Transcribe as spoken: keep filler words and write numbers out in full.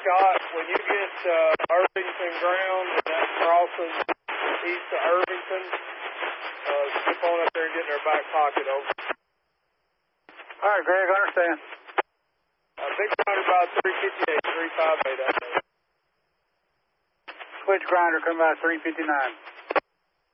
shot. When you get uh, Irvington ground and that crossing east of Irvington, uh, skip on up there and get in their back pocket, over. All right, Greg, I understand. Uh, big grinder about three fifty-eight, three fifty-eight out there. Switch grinder coming by three fifty-nine.